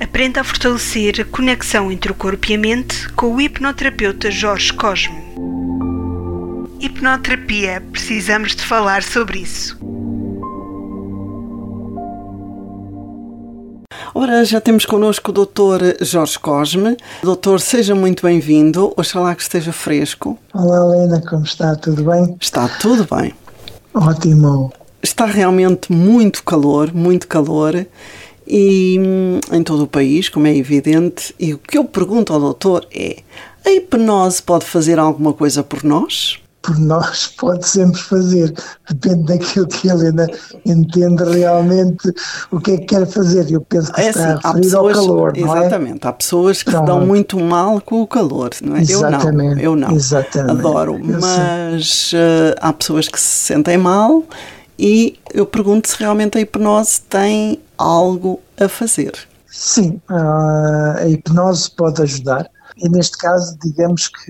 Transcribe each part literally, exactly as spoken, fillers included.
Aprenda a fortalecer a conexão entre o corpo e a mente com o hipnoterapeuta Jorge Cosme. Hipnoterapia, precisamos de falar sobre isso. Ora, já temos connosco o doutor Jorge Cosme. Doutor, seja muito bem-vindo. Oxalá que esteja fresco. Olá, Helena, como está? Tudo bem? Está tudo bem. Ótimo. Está realmente muito calor, muito calor, e em todo o país, como é evidente. E o que eu pergunto ao doutor é: a hipnose pode fazer alguma coisa por nós? Por nós pode sempre fazer, depende daquilo que a Helena entende realmente o que é que quer fazer. Eu penso que é está assim, a referir ao calor, não é? Exatamente, há pessoas que Então, se dão muito mal com o calor, não é? Exatamente, eu não, eu não, exatamente. adoro, Eu mas uh, há pessoas que se sentem mal e eu pergunto se realmente a hipnose tem algo a fazer. Sim, a hipnose pode ajudar e neste caso, digamos que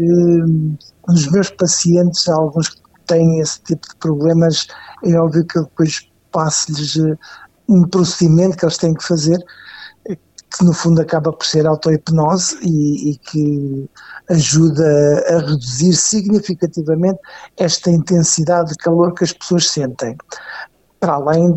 nos meus pacientes, há alguns que têm esse tipo de problemas, é óbvio que eu depois passo-lhes um procedimento que eles têm que fazer, que no fundo acaba por ser auto-hipnose e, e que ajuda a reduzir significativamente esta intensidade de calor que as pessoas sentem, para além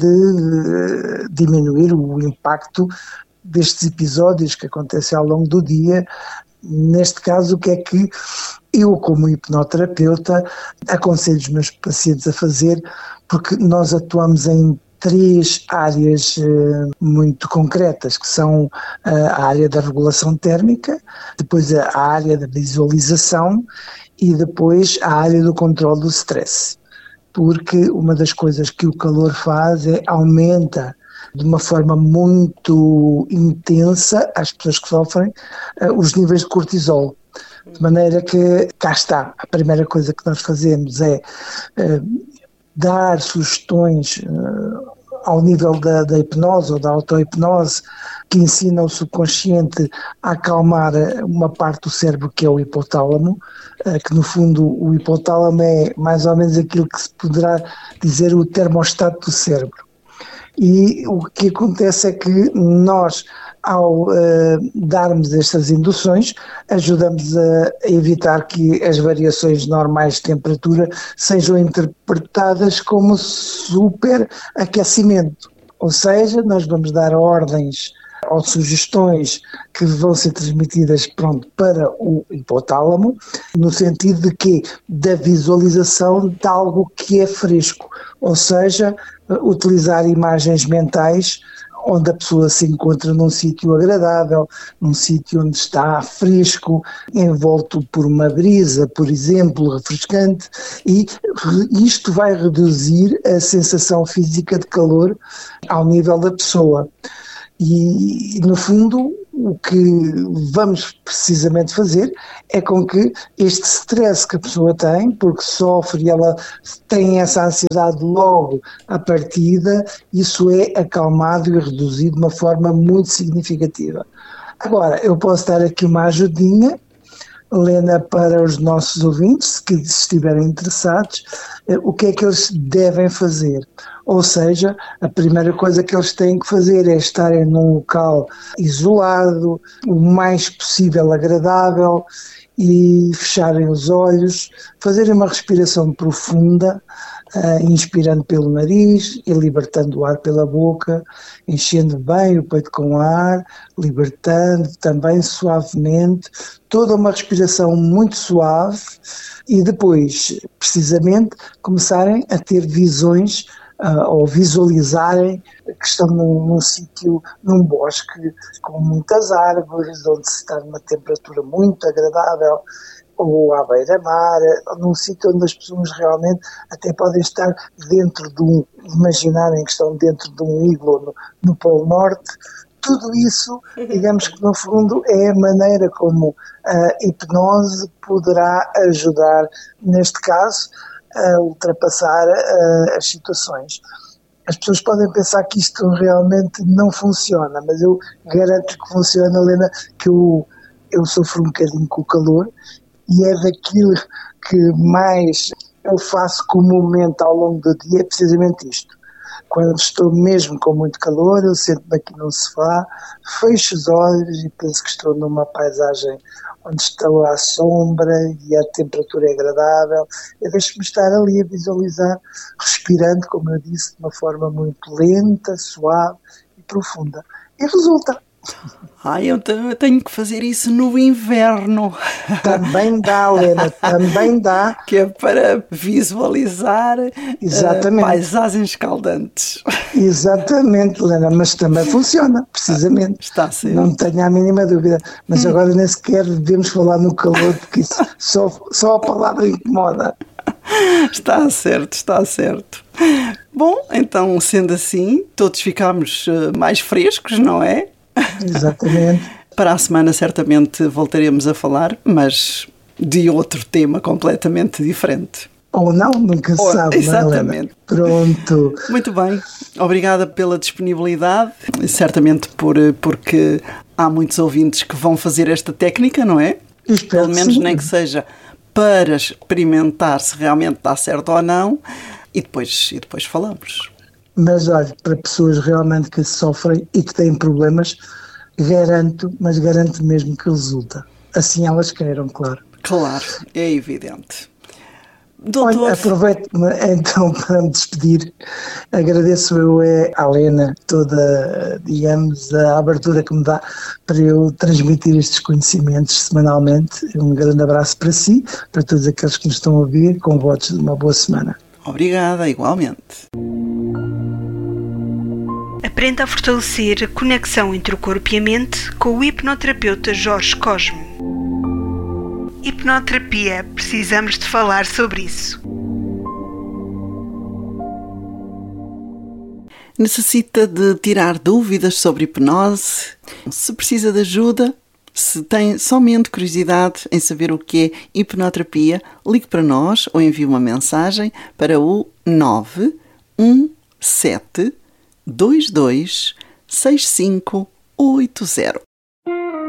de diminuir o impacto destes episódios que acontecem ao longo do dia. Neste caso, o que é que eu, como hipnoterapeuta, aconselho os meus pacientes a fazer, porque nós atuamos em três áreas uh, muito concretas, que são uh, a área da regulação térmica, depois a, a área da visualização e depois a área do controle do stress. Porque uma das coisas que o calor faz é aumenta de uma forma muito intensa às pessoas que sofrem uh, os níveis de cortisol. De maneira que, cá está, a primeira coisa que nós fazemos é uh, dar sugestões uh, ao nível da, da hipnose ou da auto-hipnose que ensina o subconsciente a acalmar uma parte do cérebro que é o hipotálamo, uh, que no fundo o hipotálamo é mais ou menos aquilo que se poderá dizer o termostato do cérebro. E o que acontece é que nós, ao uh, darmos estas induções, ajudamos a evitar que as variações normais de temperatura sejam interpretadas como superaquecimento. Ou seja, nós vamos dar ordens ou sugestões que vão ser transmitidas, pronto, para o hipotálamo, no sentido de que da visualização de algo que é fresco, ou seja, utilizar imagens mentais onde a pessoa se encontra num sítio agradável, num sítio onde está fresco, envolto por uma brisa, por exemplo, refrescante, e isto vai reduzir a sensação física de calor ao nível da pessoa. E, no fundo, o que vamos precisamente fazer é com que este stress que a pessoa tem, porque sofre e ela tem essa ansiedade logo à partida, isso é acalmado e reduzido de uma forma muito significativa. Agora, eu posso dar aqui uma ajudinha, Helena, para os nossos ouvintes, que estiverem interessados, o que é que eles devem fazer. Ou seja, a primeira coisa que eles têm que fazer é estarem num local isolado, o mais possível agradável, e fecharem os olhos, fazerem uma respiração profunda, uh, inspirando pelo nariz e libertando o ar pela boca, enchendo bem o peito com ar, libertando também suavemente, toda uma respiração muito suave, e depois, precisamente, começarem a ter visões uh, ou visualizarem que estão num, num sítio, num bosque com muitas árvores, onde se está numa temperatura muito agradável, ou à beira-mar, num sítio onde as pessoas realmente até podem estar dentro de um, imaginarem que estão dentro de um iglo no, no Polo Norte. Tudo isso, digamos que no fundo é a maneira como a hipnose poderá ajudar, neste caso, a ultrapassar uh, as situações. As pessoas podem pensar que isto realmente não funciona, mas eu garanto que funciona, Helena, que eu, eu sofro um bocadinho com o calor e é daquilo que mais eu faço comumente ao longo do dia, é precisamente isto. Quando estou mesmo com muito calor, eu sento-me aqui num sofá, fecho os olhos e penso que estou numa paisagem onde estou à sombra e a temperatura é agradável. Eu deixo-me estar ali a visualizar, respirando, como eu disse, de uma forma muito lenta, suave e profunda. E resulta. Ai, eu tenho que fazer isso no inverno. Também dá, Helena, também dá. Que é para visualizar Exatamente. Uh, paisagens escaldantes. Exatamente, Helena, mas também funciona, precisamente. Está certo. Não tenho a mínima dúvida. Mas agora nem sequer devemos falar no calor, porque isso só, só a palavra incomoda. Está certo, está certo. Bom, então, sendo assim, todos ficamos mais frescos, não é? Exatamente. Para a semana certamente voltaremos a falar, mas de outro tema completamente diferente. Ou não, nunca se Ou, sabe, exatamente. Não é, Helena? Pronto. Muito bem, obrigada pela disponibilidade, certamente por, porque há muitos ouvintes que vão fazer esta técnica, não é? Espero Pelo menos que nem que seja para experimentar se realmente dá certo ou não, e depois, e depois falamos. Mas olha, para pessoas realmente que sofrem e que têm problemas, garanto, mas garanto mesmo que resulta. Assim elas queiram, claro. Claro, é evidente. Doutor... Olha, aproveito-me então para me despedir. Agradeço eu é, à Helena toda, digamos, a abertura que me dá para eu transmitir estes conhecimentos semanalmente. Um grande abraço para si, para todos aqueles que nos estão a ouvir, com votos de uma boa semana. Obrigada, igualmente. Aprenda a fortalecer a conexão entre o corpo e a mente com o hipnoterapeuta Jorge Cosme. Hipnoterapia, precisamos de falar sobre isso. Necessita de tirar dúvidas sobre hipnose? Se precisa de ajuda, se tem somente curiosidade em saber o que é hipnoterapia, ligue para nós ou envie uma mensagem para o nove um sete dois dois seis cinco oito zero.